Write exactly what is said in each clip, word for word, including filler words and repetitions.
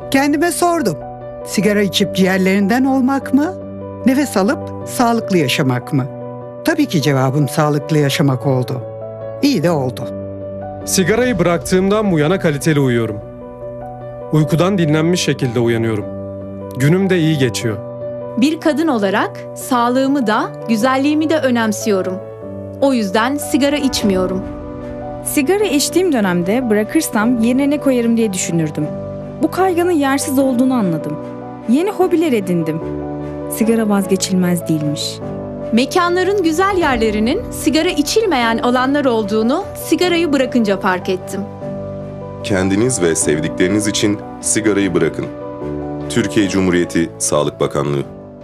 Kendime sordum. Sigara içip ciğerlerinden olmak mı? Nefes alıp sağlıklı yaşamak mı? Tabii ki cevabım sağlıklı yaşamak oldu. İyi de oldu. Sigarayı bıraktığımdan bu yana kaliteli uyuyorum. Uykudan dinlenmiş şekilde uyanıyorum. Günüm de iyi geçiyor. Bir kadın olarak sağlığımı da, güzelliğimi de önemsiyorum. O yüzden sigara içmiyorum. Sigara içtiğim dönemde bırakırsam yerine ne koyarım diye düşünürdüm. Bu kaygının yersiz olduğunu anladım. Yeni hobiler edindim. Sigara vazgeçilmez değilmiş. Mekanların güzel yerlerinin sigara içilmeyen alanlar olduğunu sigarayı bırakınca fark ettim. Kendiniz ve sevdikleriniz için sigarayı bırakın. Türkiye Cumhuriyeti Sağlık Bakanlığı.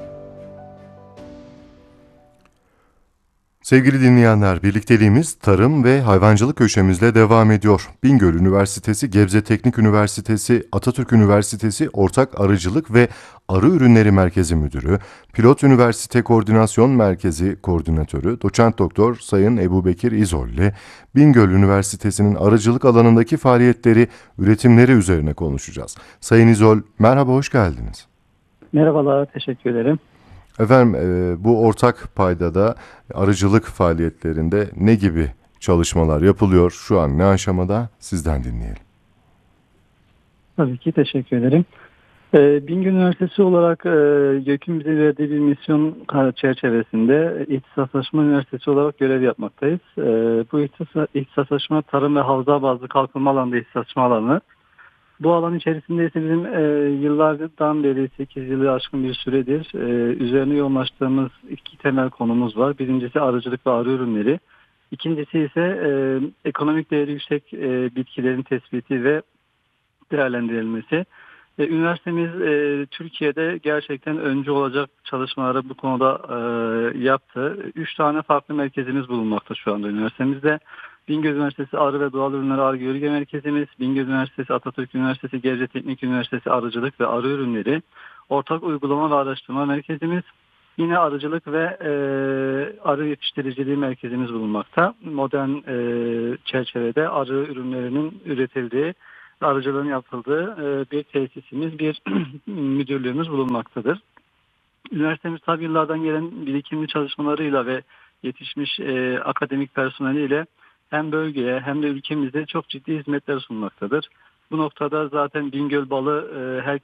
Sevgili dinleyenler, birlikteliğimiz tarım ve hayvancılık köşemizle devam ediyor. Bingöl Üniversitesi, Gebze Teknik Üniversitesi, Atatürk Üniversitesi Ortak Arıcılık ve Arı Ürünleri Merkezi Müdürü, Pilot Üniversite Koordinasyon Merkezi Koordinatörü, Doçent Doktor Sayın Ebubekir İzol ile Bingöl Üniversitesi'nin arıcılık alanındaki faaliyetleri, üretimleri üzerine konuşacağız. Sayın İzol, merhaba, hoş geldiniz. Merhabalar, teşekkür ederim. Efendim, e, bu ortak paydada arıcılık faaliyetlerinde ne gibi çalışmalar yapılıyor? Şu an ne aşamada? Sizden dinleyelim. Tabii ki teşekkür ederim. E, Bingöl Üniversitesi olarak e, YÖK'ün bize verdiği bir misyon çerçevesinde İhtisaslaşma Üniversitesi olarak görev yapmaktayız. E, bu ihtisas, ihtisaslaşma tarım ve havza bazlı kalkınma alanında ihtisaslaşma alanı. Bu alan içerisinde ise bizim e, yıllardan beri sekiz yılı aşkın bir süredir e, üzerine yoğunlaştığımız iki temel konumuz var. Birincisi arıcılık ve arı ürünleri. İkincisi ise e, ekonomik değeri yüksek e, bitkilerin tespiti ve değerlendirilmesi. E, üniversitemiz e, Türkiye'de gerçekten öncü olacak çalışmaları bu konuda e, yaptı. Üç tane farklı merkezimiz bulunmakta şu anda üniversitemizde. Bingöl Üniversitesi Arı ve Doğal Ürünleri Arı Yörünge Merkezimiz, Bingöl Üniversitesi Atatürk Üniversitesi Gebze Teknik Üniversitesi Arıcılık ve Arı Ürünleri Ortak Uygulama ve Araştırma Merkezimiz, yine arıcılık ve e, arı yetiştiriciliği merkezimiz bulunmakta. Modern e, çerçevede arı ürünlerinin üretildiği, arıcılığın yapıldığı e, bir tesisimiz, bir müdürlüğümüz bulunmaktadır. Üniversitemiz tabi yıllardan gelen birikimli çalışmalarıyla ve yetişmiş e, akademik personeliyle hem bölgeye hem de ülkemizde çok ciddi hizmetler sunmaktadır. Bu noktada zaten Bingöl balı e, her